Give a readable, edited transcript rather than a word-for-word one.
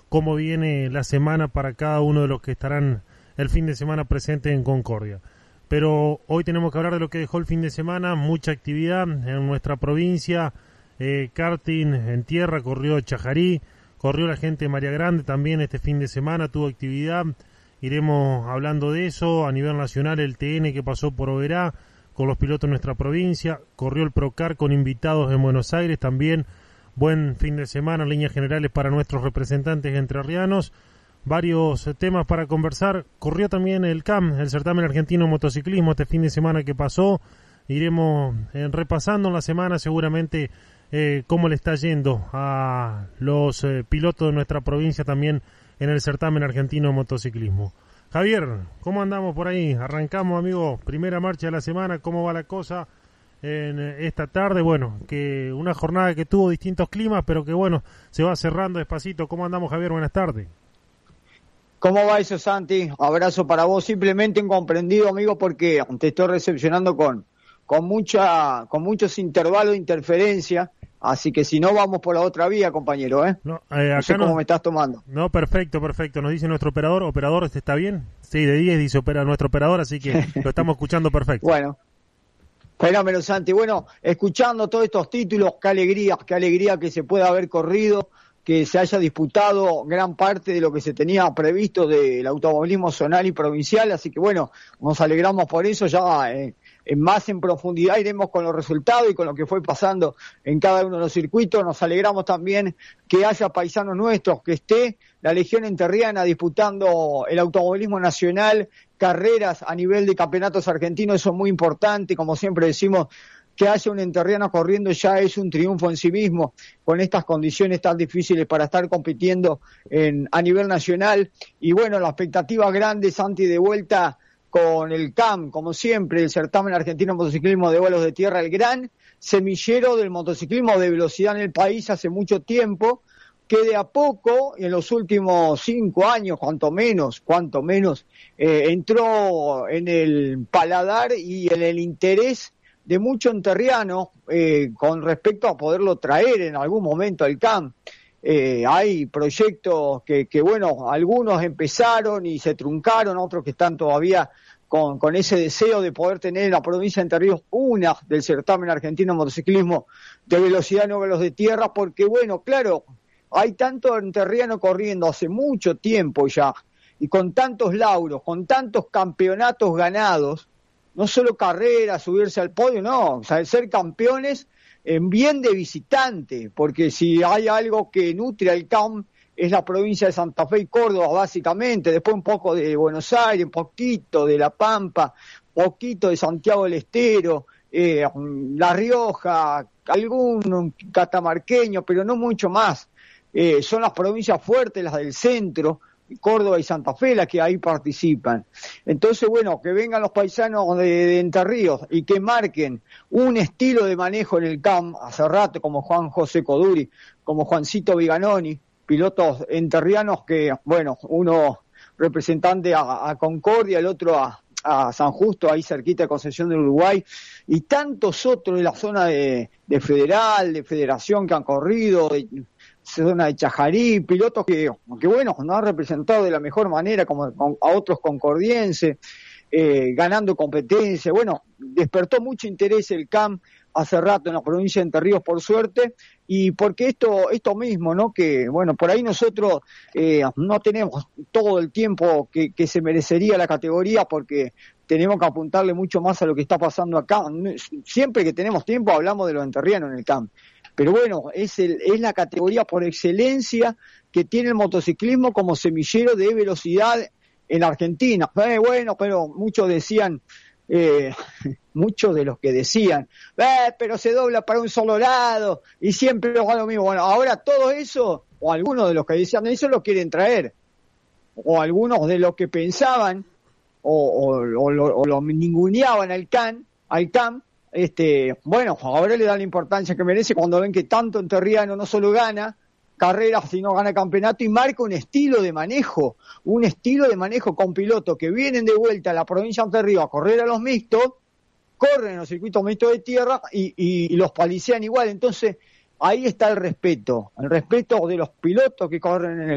cómo viene la semana para cada uno de los que estarán el fin de semana presentes en Concordia. Pero hoy tenemos que hablar de lo que dejó el fin de semana, mucha actividad en nuestra provincia, karting en tierra, corrió Chajarí, corrió la gente de María Grande también este fin de semana, tuvo actividad, iremos hablando de eso. A nivel nacional el TN que pasó por Oberá con los pilotos de nuestra provincia, corrió el Procar con invitados en Buenos Aires también, buen fin de semana en líneas generales para nuestros representantes entrerrianos. Varios temas para conversar. Corrió también el CAM, el certamen argentino de motociclismo, este fin de semana que pasó. Iremos repasando en la semana seguramente cómo le está yendo a los pilotos de nuestra provincia también en el certamen argentino de motociclismo. Javier, ¿cómo andamos por ahí? Arrancamos, amigo, primera marcha de la semana. ¿Cómo va la cosa en esta tarde? Bueno, que una jornada que tuvo distintos climas, pero que bueno, se va cerrando despacito. ¿Cómo andamos, Javier? Buenas tardes. ¿Cómo va eso, Santi? Abrazo para vos. Simplemente incomprendido, amigo, porque te estoy recepcionando con muchos intervalos de interferencia. Así que si no, vamos por la otra vía, compañero, ¿eh? No sé cómo me estás tomando. No, perfecto. Nos dice nuestro operador, ¿está bien? Sí, de 10 dice nuestro operador, así que lo estamos escuchando perfecto. Bueno, fenómeno, Santi. Bueno, escuchando todos estos títulos, qué alegría que se pueda haber corrido, que se haya disputado gran parte de lo que se tenía previsto del automovilismo zonal y provincial, así que bueno, nos alegramos por eso. Ya más en profundidad iremos con los resultados y con lo que fue pasando en cada uno de los circuitos. Nos alegramos también que haya paisanos nuestros, que esté la Legión Entrerriana disputando el automovilismo nacional, carreras a nivel de campeonatos argentinos. Eso es muy importante, como siempre decimos, que haya un entrerriano corriendo ya es un triunfo en sí mismo, con estas condiciones tan difíciles para estar compitiendo a nivel nacional. Y bueno, la expectativa grande, Santi, de vuelta con el CAM, como siempre, el certamen argentino de motociclismo de vuelos de tierra, el gran semillero del motociclismo de velocidad en el país hace mucho tiempo, que de a poco, en los últimos 5 años, cuanto menos, entró en el paladar y en el interés de mucho entrerriano con respecto a poderlo traer en algún momento al CAM. Hay proyectos que bueno, algunos empezaron y se truncaron, otros que están todavía con ese deseo de poder tener en la provincia de Entre Ríos una del certamen argentino de motociclismo de velocidad, no veloz de tierra, porque bueno, claro, hay tanto entrerriano corriendo hace mucho tiempo ya, y con tantos lauros, con tantos campeonatos ganados, no solo carreras, subirse al podio, no, o sea, ser campeones en bien de visitante, porque si hay algo que nutre al CAM es la provincia de Santa Fe y Córdoba, básicamente, después un poco de Buenos Aires, un poquito de La Pampa, poquito de Santiago del Estero, La Rioja, algún catamarqueño, pero no mucho más. Son las provincias fuertes, las del centro, Córdoba y Santa Fe, las que ahí participan. Entonces, bueno, que vengan los paisanos de Entre Ríos y que marquen un estilo de manejo en el CAM, hace rato, como Juan José Coduri, como Juancito Viganoni, pilotos entrerrianos que, bueno, uno representante a Concordia, el otro a San Justo, ahí cerquita de Concepción del Uruguay, y tantos otros de la zona de Federal, de Federación que han corrido, zona de Chajarí, pilotos que bueno, nos han representado de la mejor manera, como a otros concordienses, ganando competencia. Bueno, despertó mucho interés el CAM hace rato en la provincia de Entre Ríos, por suerte, y porque esto mismo, ¿no? Que, bueno, por ahí nosotros no tenemos todo el tiempo que se merecería la categoría, porque tenemos que apuntarle mucho más a lo que está pasando acá. Siempre que tenemos tiempo hablamos de los entrerrianos en el CAM. Pero bueno, es la categoría por excelencia que tiene el motociclismo como semillero de velocidad en Argentina. Bueno, pero muchos decían, muchos de los que decían, pero se dobla para un solo lado y siempre va lo mismo. Bueno, ahora todo eso, o algunos de los que decían eso lo quieren traer, o algunos de los que pensaban o lo ninguneaban al CAM, bueno, ahora le dan la importancia que merece cuando ven que tanto entrerriano no solo gana carreras, sino gana campeonato y marca un estilo de manejo con pilotos que vienen de vuelta a la provincia de Entre Ríos a correr a los mixtos, corren en los circuitos mixtos de tierra y los palicean igual. Entonces, ahí está el respeto de los pilotos que corren en el